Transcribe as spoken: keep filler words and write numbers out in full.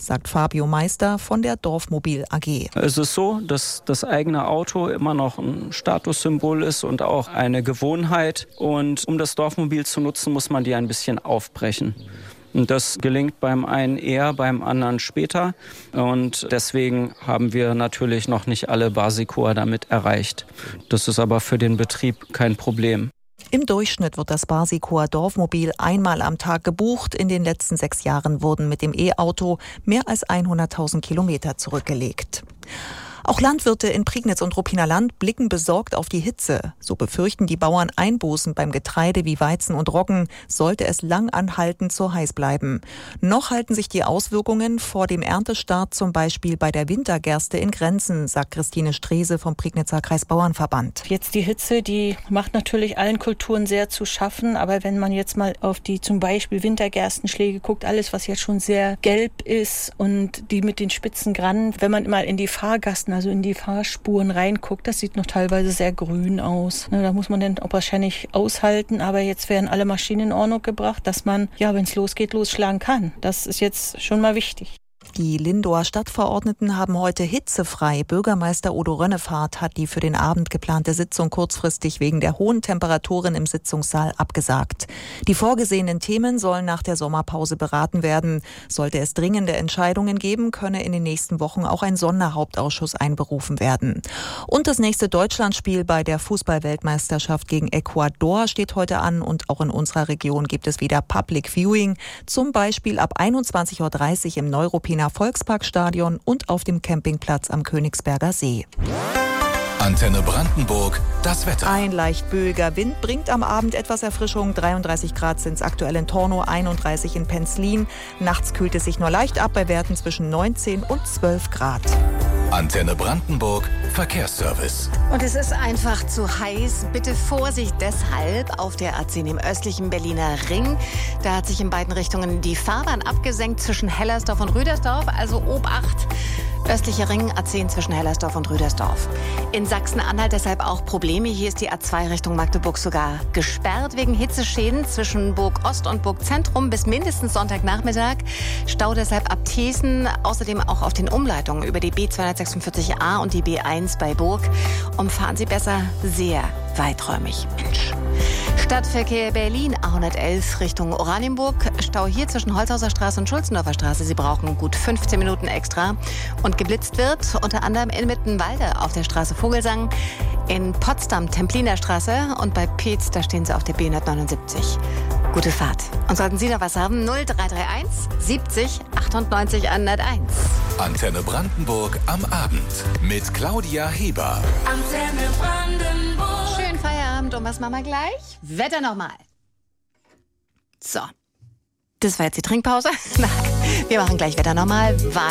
sagt Fabio Meister von der Dorfmobil A G. Es ist so, dass das eigene Auto immer noch ein Statussymbol ist und auch eine Gewohnheit. Und um das Dorfmobil zu nutzen, muss man die ein bisschen aufbrechen. Und das gelingt beim einen eher, beim anderen später. Und deswegen haben wir natürlich noch nicht alle Basicoer damit erreicht. Das ist aber für den Betrieb kein Problem. Im Durchschnitt wird das Basicoer Dorfmobil einmal am Tag gebucht. In den letzten sechs Jahren wurden mit dem E-Auto mehr als hunderttausend Kilometer zurückgelegt. Auch Landwirte in Prignitz und Ruppiner Land blicken besorgt auf die Hitze. So befürchten die Bauern Einbußen beim Getreide wie Weizen und Roggen, sollte es lang anhaltend so heiß bleiben. Noch halten sich die Auswirkungen vor dem Erntestart zum Beispiel bei der Wintergerste in Grenzen, sagt Christine Strese vom Prignitzer Kreisbauernverband. Jetzt die Hitze, die macht natürlich allen Kulturen sehr zu schaffen, aber wenn man jetzt mal auf die zum Beispiel Wintergerstenschläge guckt, alles was jetzt schon sehr gelb ist und die mit den spitzen Grannen, wenn man mal in die Fahrgasten, also in die Fahrspuren reinguckt, das sieht noch teilweise sehr grün aus. Da muss man dann auch wahrscheinlich aushalten, aber jetzt werden alle Maschinen in Ordnung gebracht, dass man, ja, wenn es losgeht, losschlagen kann. Das ist jetzt schon mal wichtig. Die Lindower Stadtverordneten haben heute hitzefrei. Bürgermeister Udo Rönnefahrt hat die für den Abend geplante Sitzung kurzfristig wegen der hohen Temperaturen im Sitzungssaal abgesagt. Die vorgesehenen Themen sollen nach der Sommerpause beraten werden. Sollte es dringende Entscheidungen geben, könne in den nächsten Wochen auch ein Sonderhauptausschuss einberufen werden. Und das nächste Deutschlandspiel bei der Fußball-Weltmeisterschaft gegen Ecuador steht heute an und auch in unserer Region gibt es wieder Public Viewing, zum Beispiel ab einundzwanzig Uhr dreißig im Neuruppiner Volksparkstadion und auf dem Campingplatz am Königsberger See. Antenne Brandenburg, das Wetter. Ein leicht böiger Wind bringt am Abend etwas Erfrischung. dreiunddreißig Grad sind es aktuell in Tornow, einunddreißig in Penzlin. Nachts kühlt es sich nur leicht ab bei Werten zwischen neunzehn und zwölf Grad. Antenne Brandenburg, Verkehrsservice. Und es ist einfach zu heiß. Bitte Vorsicht deshalb auf der A zehn im östlichen Berliner Ring. Da hat sich in beiden Richtungen die Fahrbahn abgesenkt zwischen Hellersdorf und Rüdersdorf. Also Obacht. Östlicher Ring, A zehn zwischen Hellersdorf und Rüdersdorf. In Sachsen-Anhalt deshalb auch Probleme. Hier ist die A zwei Richtung Magdeburg sogar gesperrt wegen Hitzeschäden zwischen Burg Ost und Burg Zentrum bis mindestens Sonntagnachmittag. Stau deshalb ab Thesen, außerdem auch auf den Umleitungen über die B zweihundertsechsundvierzig A und die B eins bei Burg. Umfahren Sie besser sehr weiträumig. Mensch. Stadtverkehr Berlin, A hundertelf Richtung Oranienburg. Stau hier zwischen Holzhauser Straße und Schulzendorfer Straße. Sie brauchen gut fünfzehn Minuten extra. Und geblitzt wird unter anderem in Mittenwalde auf der Straße Vogelsang, in Potsdam Templiner Straße und bei Peetz, da stehen Sie auf der B hundertneunundsiebzig. Gute Fahrt. Und sollten Sie noch was haben, null drei drei eins siebzig achtundneunzig hunderteins. Antenne Brandenburg am Abend mit Claudia Heber. Antenne Brandenburg. Schönen Feierabend und was machen wir gleich? Wetter nochmal. So. Das war jetzt die Trinkpause. Wir machen gleich Wetter nochmal.